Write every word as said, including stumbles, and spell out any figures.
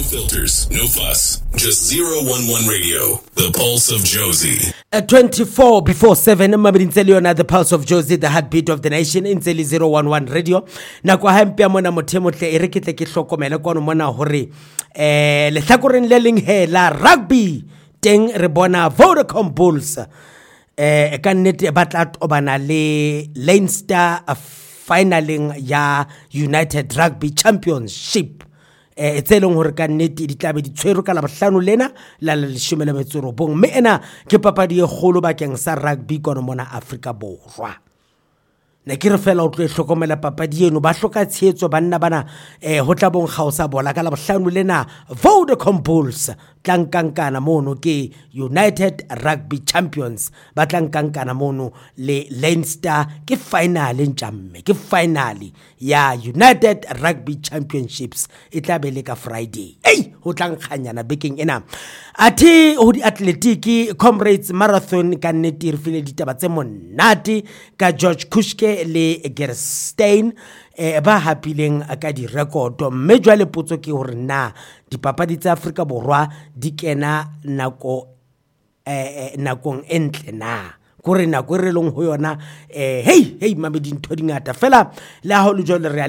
filters, no fuss. Just zero one one Radio, the pulse of Jozi. At twenty-four before seven, Mabinzeliona, the pulse of Jozi, the heartbeat of the nation, in Zeli zero one one Radio. Nakwa hempia mona motemotle erikite ki hlokomela kono mona hore eh le hlakoreng le leng he la rugby teng re bona Vodacom Bulls eh ka nnete ba tla tobana le Leinster finaling ya United Rugby Championship. Eh tseleng hore ka nnete di tlabe di tshwere ka la bohlano lena la le leshome le metsoro bong me ena ke papadi e kgolo bakeng sa rugby kono mona Afrika Borwa. Ne ke re fela o tlo hlokomela papadi eno ba hloka tshehetso banna bana eh ho tla bong kgausa bola ka la bohlano lena Vodacom Bulls tlankankana mono ke United Rugby Champions ba tlankankana mono le Leinster ke finale ntjamme ke finale ya United Rugby Championships e tla be le ka Friday ei ho tlankganyana bekeng ena athi ho di athletic Comrades Marathon ka nnete re file ditaba tse monate ka George Kushke le Gerstein eh ba hapileng ka di record mme jwa le potso ke hore na dipapadi tsa Afrika Borwa di kena nako eh nakong entle na kore nako re leng ho yona eh hey hey mame di ntho dingata fela la ha lo jole re